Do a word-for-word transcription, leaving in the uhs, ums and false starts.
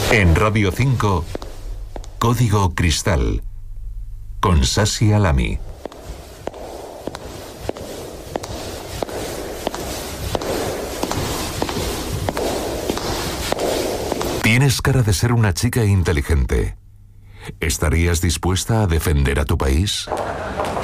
En Radio cinco, Código Cristal, con Sasi Alami. Tienes cara de ser una chica inteligente. ¿Estarías dispuesta a defender a tu país?